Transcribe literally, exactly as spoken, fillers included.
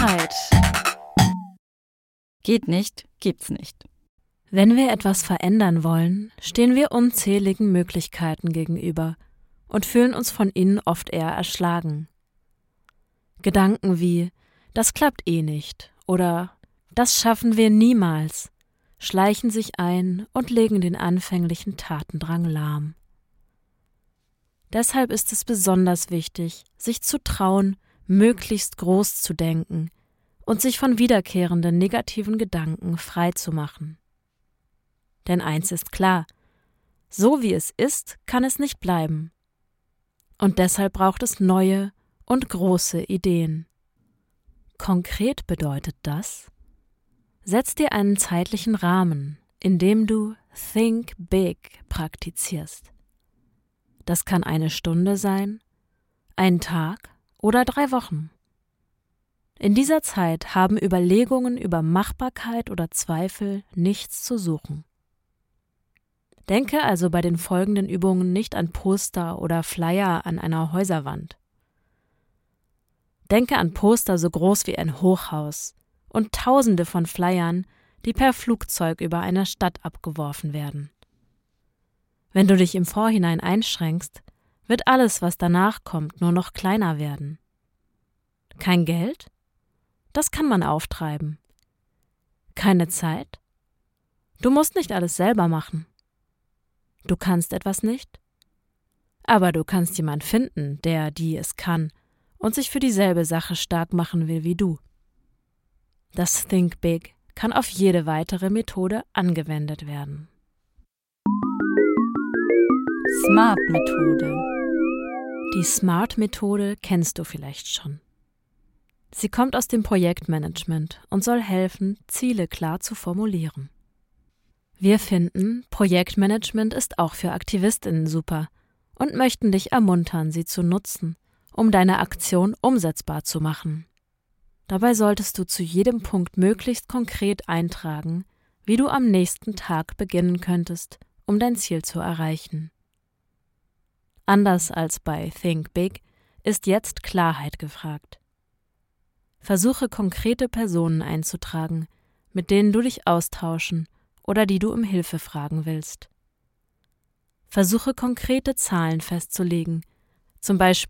Klarheit. Geht nicht, gibt's nicht. Wenn wir etwas verändern wollen, stehen wir unzähligen Möglichkeiten gegenüber und fühlen uns von ihnen oft eher erschlagen. Gedanken wie „das klappt eh nicht“ oder „das schaffen wir niemals“ schleichen sich ein und legen den anfänglichen Tatendrang lahm. Deshalb ist es besonders wichtig, sich zu trauen, möglichst groß zu denken und sich von wiederkehrenden negativen Gedanken frei zu machen. Denn eins ist klar: So wie es ist, kann es nicht bleiben. Und deshalb braucht es neue und große Ideen. Konkret bedeutet das: Setz dir einen zeitlichen Rahmen, in dem du Think Big praktizierst. Das kann eine Stunde sein, ein Tag oder drei Wochen. In dieser Zeit haben Überlegungen über Machbarkeit oder Zweifel nichts zu suchen. Denke also bei den folgenden Übungen nicht an Poster oder Flyer an einer Häuserwand. Denke an Poster so groß wie ein Hochhaus und Tausende von Flyern, die per Flugzeug über eine Stadt abgeworfen werden. Wenn du dich im Vorhinein einschränkst, wird alles, was danach kommt, nur noch kleiner werden. Kein Geld? Das kann man auftreiben. Keine Zeit? Du musst nicht alles selber machen. Du kannst etwas nicht? Aber du kannst jemand finden, der, die es kann und sich für dieselbe Sache stark machen will wie du. Das Think Big kann auf jede weitere Methode angewendet werden. SMART-Methode. Die SMART-Methode kennst du vielleicht schon. Sie kommt aus dem Projektmanagement und soll helfen, Ziele klar zu formulieren. Wir finden, Projektmanagement ist auch für AktivistInnen super und möchten dich ermuntern, sie zu nutzen, um deine Aktion umsetzbar zu machen. Dabei solltest du zu jedem Punkt möglichst konkret eintragen, wie du am nächsten Tag beginnen könntest, um dein Ziel zu erreichen. Anders als bei Think Big ist jetzt Klarheit gefragt. Versuche konkrete Personen einzutragen, mit denen du dich austauschen oder die du um Hilfe fragen willst. Versuche konkrete Zahlen festzulegen, zum Beispiel